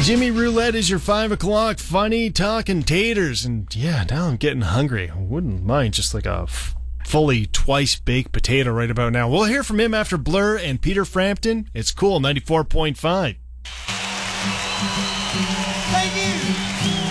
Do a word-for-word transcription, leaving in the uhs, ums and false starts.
Jimmy Roulette is your five o'clock funny talking taters. And yeah, now I'm getting hungry. I wouldn't mind just like a f- fully twice baked potato right about now. We'll hear from him after Blur and Peter Frampton. It's cool, ninety-four point five.